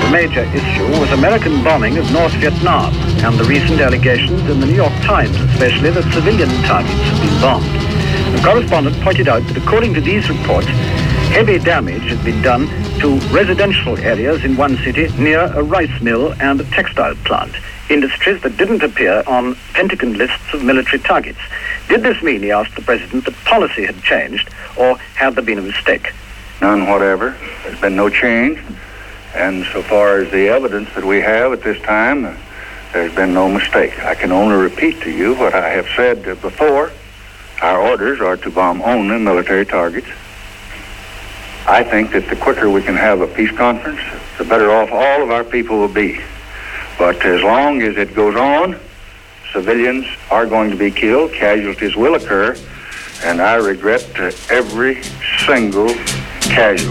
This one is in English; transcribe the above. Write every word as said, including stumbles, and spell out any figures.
The major issue was American bombing of North Vietnam and the recent allegations in the New York Times, especially that civilian targets had been bombed. The correspondent pointed out that according to these reports, heavy damage had been done to residential areas in one city near a rice mill and a textile plant, industries that didn't appear on Pentagon lists of military targets. Did this mean, he asked the president, that policy had changed, or had there been a mistake? None whatever. There's been no change. And so far as the evidence that we have at this time, there's been no mistake. I can only repeat to you what I have said before. Our orders are to bomb only military targets. I think that the quicker we can have a peace conference, the better off all of our people will be. But as long as it goes on, civilians are going to be killed, casualties will occur, and I regret uh, every single casualty.